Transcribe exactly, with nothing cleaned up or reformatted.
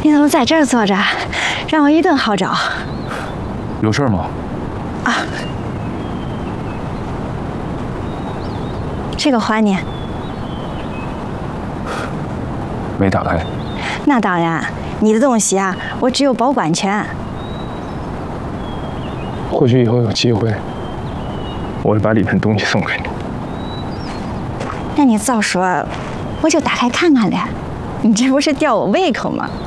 你怎么在这儿坐着？让我一顿好找。 有事吗？ 啊，这个还你。 没打开。 那当然，你的东西啊，我只有保管权。 或许以后有机会，我会把里面东西送给你。 那你早说，我就打开看看了。你这不是吊我胃口吗？